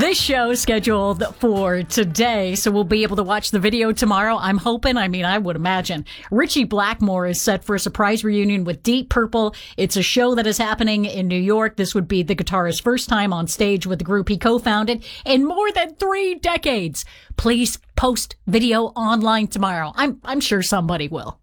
This show scheduled for today, so we'll be able to watch the video tomorrow. I'm hoping. I would imagine. Richie Blackmore is set for a surprise reunion with Deep Purple. It's a show that is happening in New York. This would be the guitarist's first time on stage with the group he co-founded in more than 3 decades. Please post video online tomorrow. I'm sure somebody will.